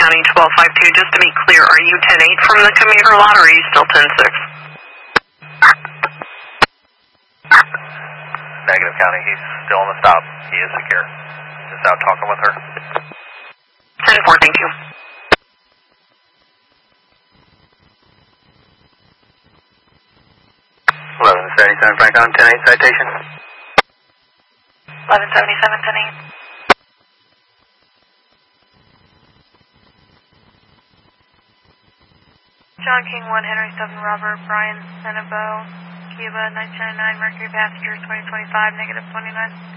County 1252. Just to be clear, are you 10-8 from the commuter lot, or are you still 10-6? Negative, County. He's still on the stop. He is secure. Just out talking with her. 10-4, thank you. Franklin, 10-8 citation. 1177, 10-8. John King 1, Henry 7, Robert, Brian, Senebo, Cuba, 1999, Mercury Passengers, 2025, negative 29.